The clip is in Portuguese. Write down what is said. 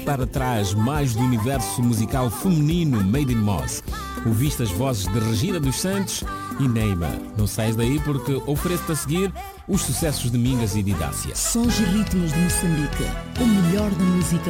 para trás mais do universo musical feminino Made in Moz. Ouviste as vozes de Regina dos Santos e Neima. Não saias daí porque ofereço-te a seguir os sucessos de Mingas e Didácia. Sons e ritmos de Moçambique, o melhor da música